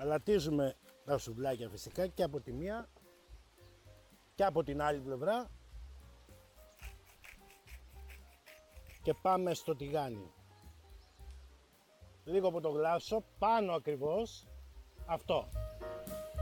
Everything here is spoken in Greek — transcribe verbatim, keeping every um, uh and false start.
αλατίζουμε τα σουβλάκια φυσικά και από τη μία και από την άλλη πλευρά και πάμε στο τηγάνι. Λίγο από το γλάσο, πάνω ακριβώς, αυτό.